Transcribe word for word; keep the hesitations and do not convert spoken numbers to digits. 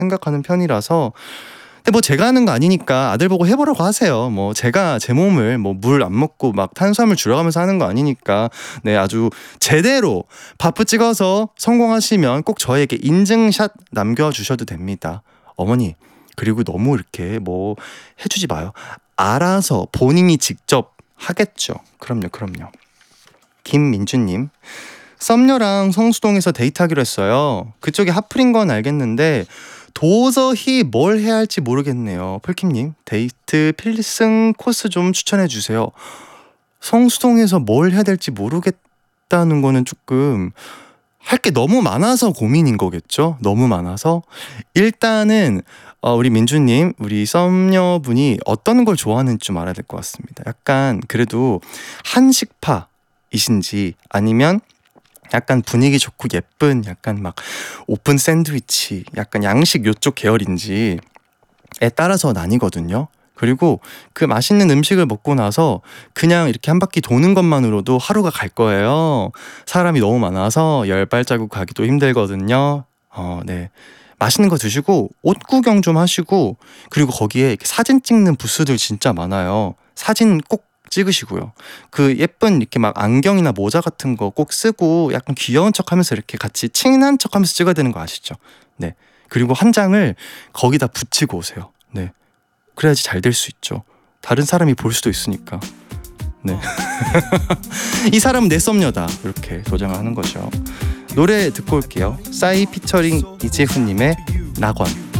생각하는 편이라서. 근데 뭐 제가 하는 거 아니니까 아들 보고 해보라고 하세요. 뭐 제가 제 몸을 뭐 물 안 먹고 막 탄수화물 줄여가면서 하는 거 아니니까. 네, 아주 제대로 바프 찍어서 성공하시면 꼭 저에게 인증샷 남겨주셔도 됩니다. 어머니, 그리고 너무 이렇게 뭐 해주지 마요. 알아서 본인이 직접 하겠죠. 그럼요, 그럼요. 김민주님, 썸녀랑 성수동에서 데이트하기로 했어요. 그쪽이 핫플인 건 알겠는데 도저히 뭘 해야 할지 모르겠네요. 폴킴님, 데이트 필승 코스 좀 추천해 주세요. 성수동에서 뭘 해야 될지 모르겠다는 거는 조금 할 게 너무 많아서 고민인 거겠죠? 너무 많아서. 일단은 어, 우리 민주님, 우리 썸녀분이 어떤 걸 좋아하는지 좀 알아야 될 것 같습니다. 약간 그래도 한식파이신지 아니면 약간 분위기 좋고 예쁜 약간 막 오픈 샌드위치, 약간 양식 요쪽 계열인지에 따라서 나뉘거든요. 그리고 그 맛있는 음식을 먹고 나서 그냥 이렇게 한 바퀴 도는 것만으로도 하루가 갈 거예요. 사람이 너무 많아서 열 발자국 가기도 힘들거든요. 어, 네. 맛있는 거 드시고 옷 구경 좀 하시고, 그리고 거기에 이렇게 사진 찍는 부스들 진짜 많아요. 사진 꼭 찍으시고요. 그 예쁜 이렇게 막 안경이나 모자 같은 거 꼭 쓰고 약간 귀여운 척하면서 이렇게 같이 친한 척하면서 찍어야 되는 거 아시죠? 네. 그리고 한 장을 거기다 붙이고 오세요. 네. 그래야지 잘 될 수 있죠. 다른 사람이 볼 수도 있으니까. 네. 이 사람은 내 썸녀다, 이렇게 조장을 하는 거죠. 노래 듣고 올게요. 싸이 피처링 이재훈님의 낙원.